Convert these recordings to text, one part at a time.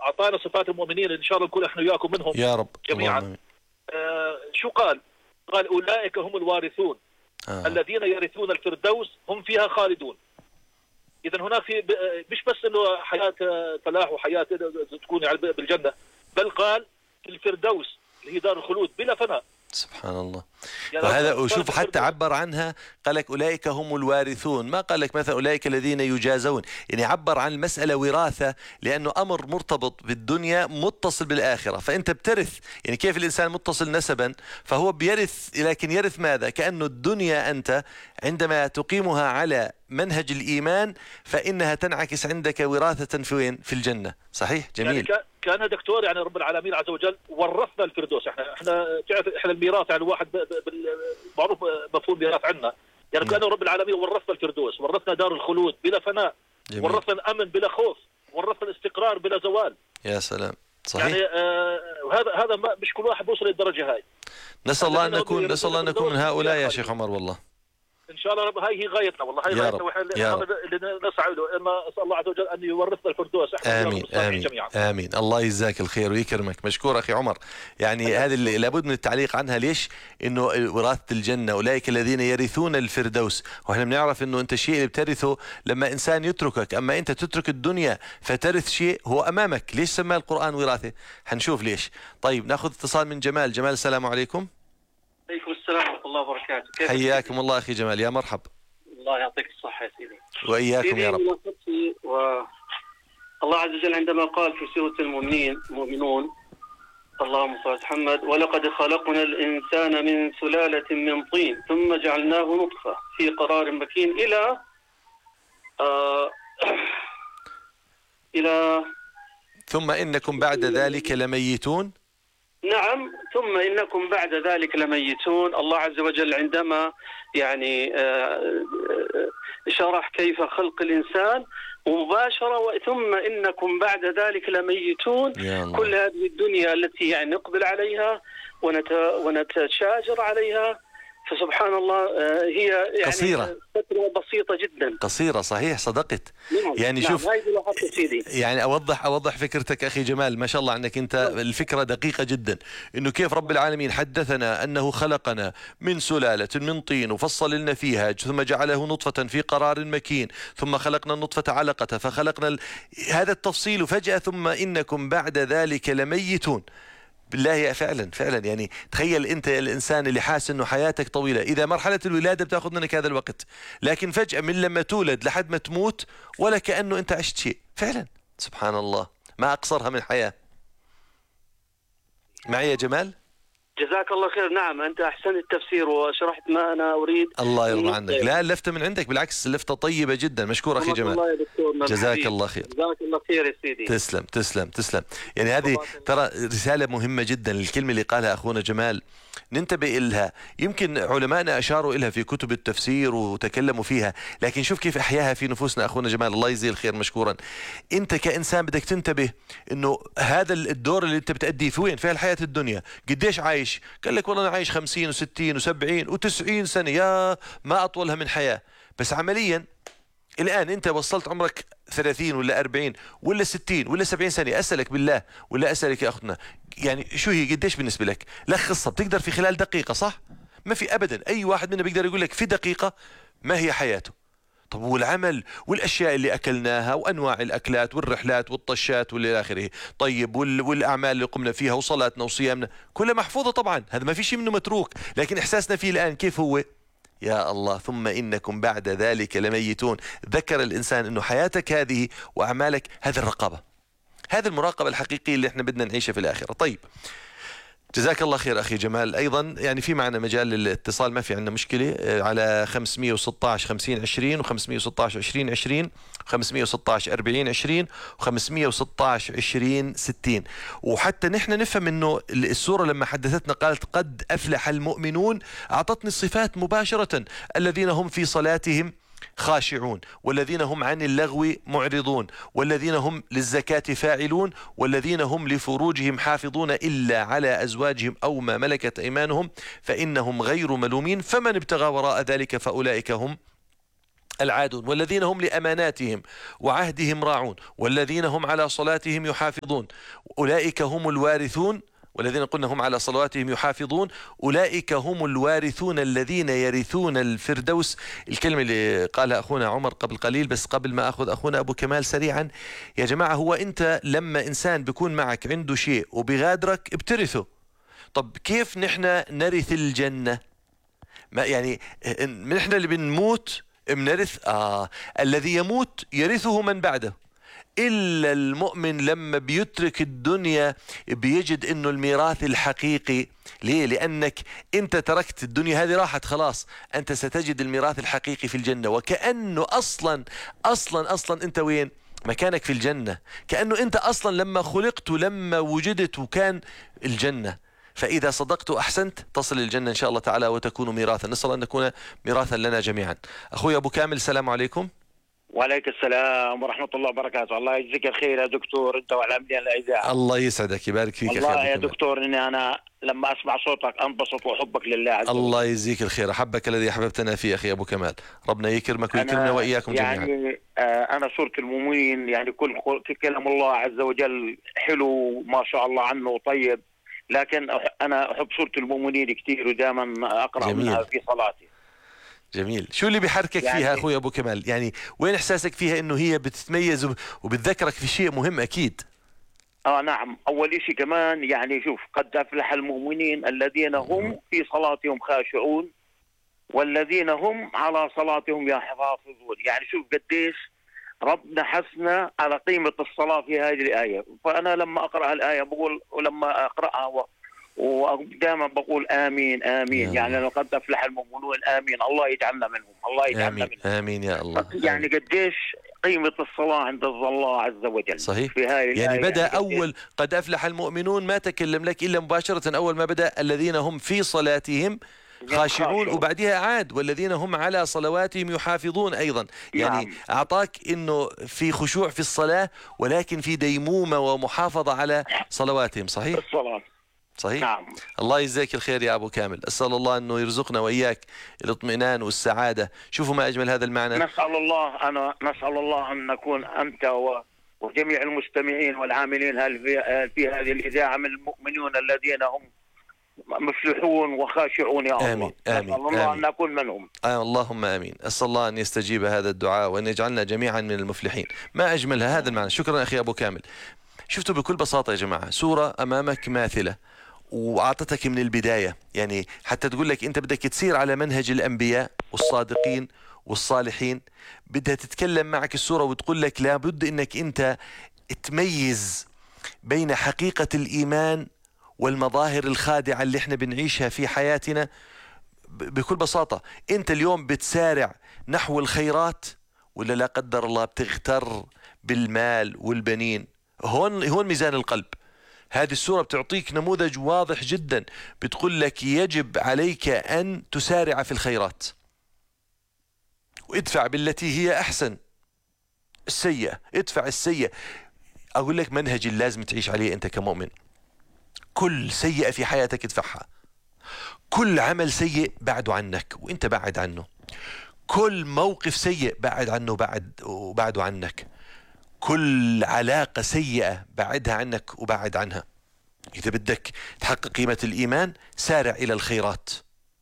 أعطانا صفات المؤمنين، إن شاء الله نكون إحنا وياكم منهم يا رب جميعا. شو قال؟ قال أولئك هم الوارثون الذين يرثون الفردوس هم فيها خالدون. إذا هناك في مش بس إنه حياة فلاح وحياة تكون بالجنة، بل قال في الفردوس اللي هي دار الخلود بلا فناء. سبحان الله. يعني وهذا وشوف حتى عبر عنها، قال لك أولئك هم الوارثون، ما قال لك مثلا أولئك الذين يجازون. يعني عبر عن المسألة وراثة، لأنه أمر مرتبط بالدنيا متصل بالآخرة. فأنت بترث، يعني كيف الإنسان متصل نسبا فهو بيرث، لكن يرث ماذا؟ كأنه الدنيا أنت عندما تقيمها على منهج الإيمان فإنها تنعكس عندك وراثة في وين؟ في الجنة. صحيح؟ جميل. يعني كان دكتور، يعني رب العالمين عز وجل ورثنا الفردوس. احنا تعرف احنا الميراث، يعني الواحد معروف مفهوم ميراث عندنا، يعني كان رب العالمين ورثنا الفردوس، ورثنا دار الخلود بلا فناء، جميل. ورثنا الامن بلا خوف، ورثنا الاستقرار بلا زوال. يا سلام. صحيح. يعني هذا مش كل واحد بيوصل للدرجه هاي. نسأل الله ان نكون من هؤلاء يا شيخ عمر. والله ان شاء الله رب، هاي هي غايتنا، والله هاي غايتنا، واحنا اللي نسعى له، ان اسال الله عز وجل ان يورثنا الفردوس. امين امين جميعا. امين. الله يجزاك الخير ويكرمك. مشكور اخي عمر. يعني هذه اللي لابد من التعليق عنها. ليش؟ انه وراثة الجنة اولئك الذين يرثون الفردوس، واحنا بنعرف انه انت الشيء اللي بترثه لما انسان يتركك، اما انت تترك الدنيا فترث شيء هو امامك. ليش سماه القرآن وراثة؟ حنشوف ليش. طيب ناخذ اتصال من جمال. جمال السلام عليكم. عليكم السلام ورحمة الله وبركاته. حياكم الله أخي جمال. يا مرحب. الله يعطيك الصحة يا سيدي. وإياكم يا رب. الله عز وجل عندما قال في سورة المؤمنون، اللهم صل على محمد، ولقد خلقنا الإنسان من سلالة من طين ثم جعلناه نطفة في قرار مكين إلى ثم إنكم بعد ذلك لميتون. نعم، ثم إنكم بعد ذلك لميتون. الله عز وجل عندما يعني شرح كيف خلق الإنسان مباشرة، ثم إنكم بعد ذلك لميتون. كل هذه الدنيا التي يعني نقبل عليها ونتشاجر عليها، فسبحان الله هي يعني قصيرة، فترة بسيطة جدا. قصيرة. صحيح، صدقت. نعم. يعني نعم. شوف، يعني أوضح فكرتك أخي جمال. ما شاء الله عنك أنت. الفكرة دقيقة جدا، إنه كيف رب العالمين حدثنا أنه خلقنا من سلالة من طين وفصل لنا فيها، ثم جعله نطفة في قرار مكين، ثم خلقنا النطفة علقة، فخلقنا هذا التفصيل، وفجأة ثم إنكم بعد ذلك لميتون. بالله فعلا يعني تخيل انت الانسان اللي حاس انه حياتك طويلة، اذا مرحلة الولادة بتاخذ منك هذا الوقت، لكن فجأة من لما تولد لحد ما تموت ولا كأنه انت عشت شيء. فعلا سبحان الله، ما اقصرها من حياة. معي يا جمال؟ جزاك الله خير. نعم، أنت أحسنت التفسير وشرحت ما أنا أريد. الله يرضى عنك. لا، اللفتة من عندك بالعكس، اللفتة طيبة جدا. مشكور أخي جمال. الله يا دكتورنا. جزاك الله خير. جزاك الله خير يا سيدي. تسلم. يعني هذه ترى رسالة مهمة جدا. الكلمة اللي قالها أخونا جمال ننتبه إلها. يمكن علماءنا أشاروا إلها في كتب التفسير وتكلموا فيها، لكن شوف كيف أحياها في نفوسنا أخونا جمال. الله يجزيه الخير مشكورا. أنت كإنسان بدك تنتبه إنه هذا الدور اللي أنت بتأديه في وين؟ في الحياة الدنيا. قديش عايش؟ قال لك والله أنا عايش 50 و60 و70 و90 سنة، يا ما أطولها من حياة. بس عمليا الآن أنت وصلت عمرك 30 ولا 40 ولا 60 ولا 70 سنة، أسألك بالله ولا أسألك يا أختنا، يعني شو هي قديش بالنسبة لك؟ لخصها. بتقدر في خلال دقيقة؟ صح؟ ما في أبدا أي واحد منا بيقدر يقول لك في دقيقة ما هي حياته. طب والعمل والأشياء اللي أكلناها وأنواع الأكلات والرحلات والطشات والى آخره، طيب والأعمال اللي قمنا فيها وصلاتنا وصيامنا كلها محفوظة طبعا، هذا ما في شيء منه متروك، لكن إحساسنا فيه الآن كيف هو؟ يا الله، ثم إنكم بعد ذلك لميتون. ذكر الإنسان أنه حياتك هذه وأعمالك هذه الرقابة، هذه المراقبة الحقيقية اللي احنا بدنا نعيشها في الآخرة. طيب جزاك الله خير أخي جمال. أيضا يعني في معنا مجال للاتصال، ما في عندنا مشكلة، على 516 50 20 و516 20 20 و516 40 20 و516 20 60. وحتى نحن نفهم انه السورة لما حدثتنا قالت قد أفلح المؤمنون، أعطتني الصفات مباشرة: الذين هم في صلاتهم خاشعون، والذين هم عن اللغو معرضون، والذين هم للزكاة فاعلون، والذين هم لفروجهم حافظون إلا على أزواجهم أو ما ملكت أيمانهم فإنهم غير ملومين، فمن ابتغى وراء ذلك فأولئك هم العادون والذين هم لأماناتهم وعهدهم راعون والذين هم على صلاتهم يحافظون أولئك هم الوارثون والذين قلنا هم على صلواتهم يحافظون أولئك هم الوارثون الذين يرثون الفردوس. الكلمة اللي قالها أخونا عمر قبل قليل، بس قبل ما أخذ أخونا أبو كمال سريعا يا جماعة، هو أنت لما إنسان بيكون معك عنده شيء وبغادرك بترثه. طب كيف نحن نرث الجنة؟ ما يعني نحن اللي بنموت بنرث؟ الذي يموت يرثه من بعده، إلا المؤمن لما بيترك الدنيا بيجد إنه الميراث الحقيقي. ليه؟ لأنك أنت تركت الدنيا هذه راحت خلاص، أنت ستجد الميراث الحقيقي في الجنة، وكأنه أصلا أنت وين؟ مكانك في الجنة، كأنه أنت أصلا لما خلقت ولما وجدت وكان الجنة. فإذا صدقت وأحسنت تصل الجنة إن شاء الله تعالى وتكون ميراثا، نسأل أن نكون ميراثا لنا جميعا. أخوي أبو كامل السلام عليكم. وعليكم السلام ورحمة الله وبركاته. الله يجزيك الخير يا دكتور أنت والعاملين الإذاعة. الله يسعدك يبارك فيك. والله يا دكتور إني أنا لما أسمع صوتك أنبسط وأحبك لله عز وجل. الله يجزيك الخير، أحبك الذي أحببتنا فيه أخي أبو كمال، ربنا يكرمك ويكرمنا وإياكم جميعا. يعني أنا سورة المؤمنين يعني كل كلام الله عز وجل حلو ما شاء الله عنه طيب، لكن أنا أحب سورة المؤمنين كثير ودائما أقرأ منها في صلاتي. جميل. شو اللي بيحركك يعني فيها أخوي أبو كمال؟ يعني وين إحساسك فيها إنه هي بتتميز وبتذكرك في شيء مهم أكيد؟ نعم، أول شيء كمان يعني شوف قد أفلح المؤمنين الذين هم في صلاتهم خاشعون والذين هم على صلاتهم يحافظون. يعني شوف قديش ربنا حسنا على قيمة الصلاة في هذه الآية. فأنا لما أقرأ الآية بقول، ولما أقرأها ودائما بقول آمين آمين. يعني لقد أفلح المؤمنون، آمين، الله يجعلنا منهم، الله يجعلنا منهم، آمين يا الله. يعني قديش قيمة الصلاة عند الله عز وجل. صحيح. في هذه يعني بدأ يعني أول قد أفلح المؤمنون ما تكلم لك إلا مباشرة أول ما بدأ الذين هم في صلاتهم خاشعون، وبعدها عاد والذين هم على صلواتهم يحافظون أيضا. يعني نعم. أعطاك إنه في خشوع في الصلاة ولكن في ديمومة ومحافظة على صلواتهم. صحيح؟ الصلاة. صحيح؟ نعم. الله يجزاك الخير يا أبو كامل، أسأل الله أنه يرزقنا وإياك الاطمئنان والسعادة. شوفوا ما أجمل هذا المعنى. نسأل الله أن نكون أنت وجميع المستمعين والعاملين في هذه الإذاعة من المؤمنون الذين هم مفلحون وخاشعون يا الله. آمين. نسأل الله أن نكون منهم. اللهم آمين. أسأل الله أن يستجيب هذا الدعاء وأن يجعلنا جميعا من المفلحين. ما أجمل هذا المعنى. شكرا أخي أبو كامل. شفتوا بكل بساطة يا جماعة سورة أمامك ماثلة وأعطتك من البداية، يعني حتى تقول لك أنت بدك تسير على منهج الأنبياء والصادقين والصالحين. بدها تتكلم معك السورة وتقول لك لابد أنك أنت تميز بين حقيقة الإيمان والمظاهر الخادعة اللي احنا بنعيشها في حياتنا. بكل بساطة أنت اليوم بتسارع نحو الخيرات ولا لا قدر الله بتغتر بالمال والبنين؟ هون ميزان القلب. هذه السورة بتعطيك نموذج واضح جدا، بتقول لك يجب عليك أن تسارع في الخيرات وادفع بالتي هي أحسن السيئة، ادفع السيئة. أقول لك منهج لازم تعيش عليه أنت كمؤمن. كل سيئة في حياتك ادفعها، كل عمل سيء بعده عنك وانت بعد عنه، كل موقف سيء بعد عنه وبعده عنك، كل علاقة سيئة بعدها عنك وبعد عنها. إذا بدك تحقق قيمة الإيمان سارع إلى الخيرات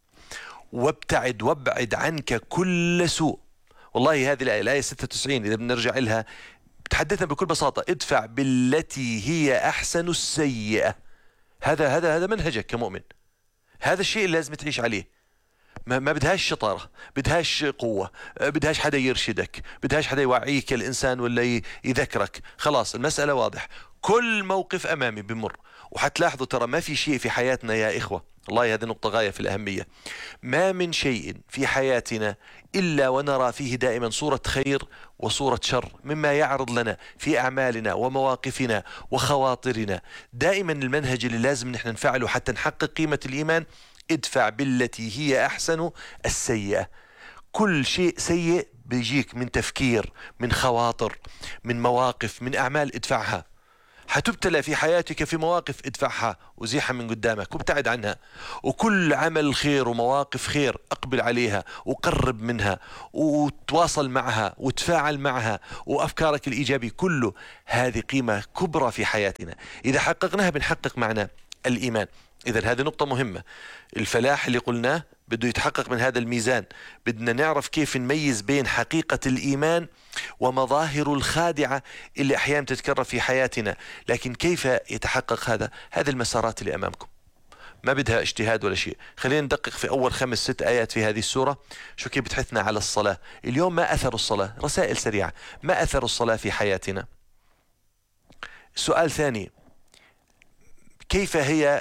وابعد عنك كل سوء. والله هذه الآية 96 إذا بنرجع لها بتحدثنا بكل بساطة ادفع بالتي هي أحسن السيئة. هذا منهجك كمؤمن، هذا الشيء اللي لازم تعيش عليه. ما بدهاش شطارة، بدهاش قوة، بدهاش حدا يرشدك، بدهاش حدا يوعيك الإنسان ولا يذكرك. خلاص المسألة واضح، كل موقف أمامي بمر. وحتلاحظوا ترى ما في شيء في حياتنا يا إخوة، والله هذه نقطة غاية في الأهمية، ما من شيء في حياتنا إلا ونرى فيه دائما صورة خير وصورة شر مما يعرض لنا في أعمالنا ومواقفنا وخواطرنا. دائما المنهج اللي لازم نحن نفعله حتى نحقق قيمة الإيمان ادفع بالتي هي أحسن السيئة. كل شيء سيء بيجيك من تفكير، من خواطر، من مواقف، من أعمال ادفعها. حتبتلى في حياتك في مواقف، ادفعها وزيحها من قدامك وابتعد عنها. وكل عمل خير ومواقف خير أقبل عليها وقرب منها وتواصل معها وتفاعل معها، وأفكارك الإيجابية كله هذه قيمة كبرى في حياتنا. إذا حققناها بنحقق معنى الإيمان. إذا هذه نقطة مهمة. الفلاح اللي قلناه بده يتحقق من هذا الميزان. بدنا نعرف كيف نميز بين حقيقة الإيمان ومظاهر الخادعة اللي أحيانا تتكرر في حياتنا. لكن كيف يتحقق هذا؟ هذه المسارات اللي أمامكم ما بدها اجتهاد ولا شيء. خلينا ندقق في أول 5-6 آيات في هذه السورة شو كيف بتحثنا على الصلاة. اليوم ما أثر الصلاة؟ رسائل سريعة. ما أثر الصلاة في حياتنا؟ سؤال ثاني، كيف هي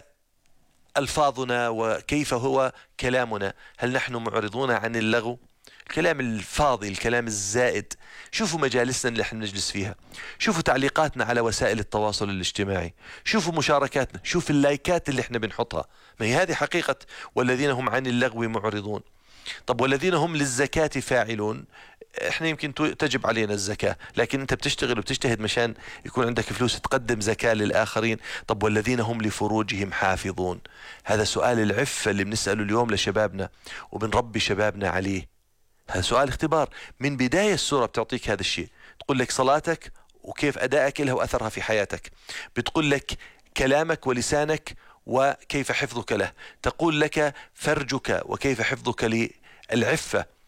ألفاظنا وكيف هو كلامنا؟ هل نحن معرضون عن اللغو، الكلام الفاضي، الكلام الزائد؟ شوفوا مجالسنا اللي احنا نجلس فيها، شوفوا تعليقاتنا على وسائل التواصل الاجتماعي، شوفوا مشاركاتنا، شوفوا اللايكات اللي احنا بنحطها. ما هي هذه حقيقة والذين هم عن اللغو معرضون. طب والذين هم للزكاة فاعلون، احنا يمكن تجب علينا الزكاة، لكن انت بتشتغل وبتجتهد مشان يكون عندك فلوس تقدم زكاة للآخرين. طب والذين هم لفروجهم حافظون، هذا سؤال العفة اللي بنسأله اليوم لشبابنا وبنربي شبابنا عليه. هذا سؤال اختبار. من بداية السورة بتعطيك هذا الشيء، تقول لك صلاتك وكيف أدائك لها وأثرها في حياتك، بتقول لك كلامك ولسانك وكيف حفظك له، تقول لك فرجك وكيف حفظك للعفة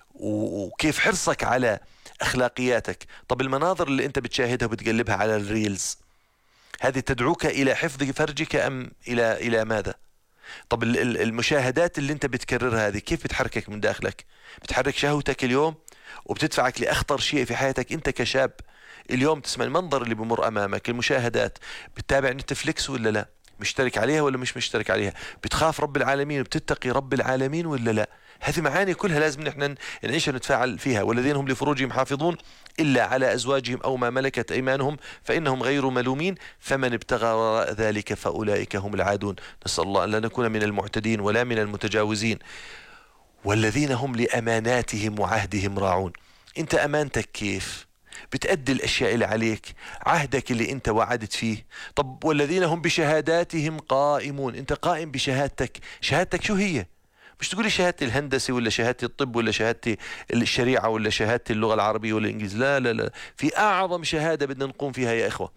وكيف حرصك على أخلاقياتك. طب المناظر اللي أنت بتشاهدها وبتقلبها على الريلز، هذه تدعوك إلى حفظ فرجك أم إلى ماذا؟ طب المشاهدات اللي أنت بتكررها هذه كيف بتحركك من داخلك؟ بتحرك شهوتك اليوم وبتدفعك لأخطر شيء في حياتك. أنت كشاب اليوم تسمع المنظر اللي بمر أمامك، المشاهدات، بتتابع نتفليكس ولا لا؟ مشترك عليها ولا مش مشترك عليها؟ بتخاف رب العالمين وبتتقي رب العالمين ولا لا؟ هذه معاني كلها لازم نحن نعيشها ونتفاعل فيها. والذين هم لفروجهم حافظون إلا على أزواجهم أو ما ملكت أيمانهم فإنهم غير ملومين فمن ابتغى وراء ذلك فأولئك هم العادون. نسأل الله أن لا نكون من المعتدين ولا من المتجاوزين. والذين هم لأماناتهم وعهدهم راعون. أنت أمانتك كيف؟ بتأدي الأشياء اللي عليك، عهدك اللي أنت وعدت فيه. طب والذين هم بشهاداتهم قائمون. أنت قائم بشهادتك. شهادتك شو هي؟ مش تقولي شهادتي الهندسة ولا شهادتي الطب ولا شهادتي الشريعة ولا شهادتي اللغة العربية ولا الإنجليزية. لا لا لا، في أعظم شهادة بدنا نقوم فيها يا إخوة.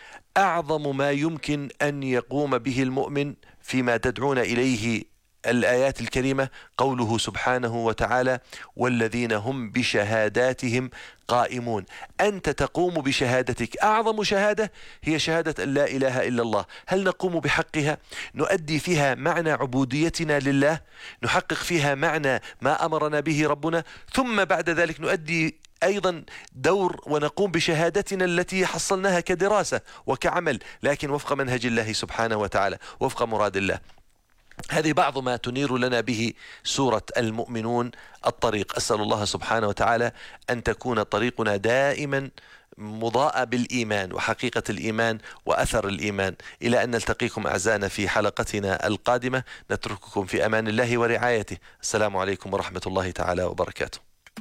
أعظم ما يمكن أن يقوم به المؤمن فيما تدعون إليه الآيات الكريمة قوله سبحانه وتعالى والذين هم بشهاداتهم قائمون. أنت تقوم بشهادتك. أعظم شهادة هي شهادة أن لا إله إلا الله. هل نقوم بحقها؟ نؤدي فيها معنى عبوديتنا لله، نحقق فيها معنى ما أمرنا به ربنا، ثم بعد ذلك نؤدي أيضا دور ونقوم بشهادتنا التي حصلناها كدراسة وكعمل، لكن وفق منهج الله سبحانه وتعالى، وفق مراد الله. هذه بعض ما تنير لنا به سورة المؤمنون الطريق. أسأل الله سبحانه وتعالى أن تكون طريقنا دائما مضاءة بالإيمان وحقيقة الإيمان وأثر الإيمان. إلى أن نلتقيكم أعزائنا في حلقتنا القادمة، نترككم في أمان الله ورعايته. السلام عليكم ورحمة الله تعالى وبركاته.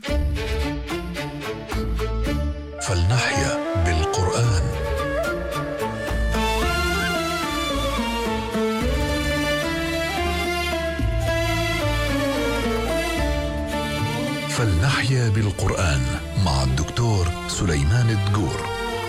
فلنحيا بالقرآن. فلنحيا بالقرآن مع الدكتور سليمان الدقور.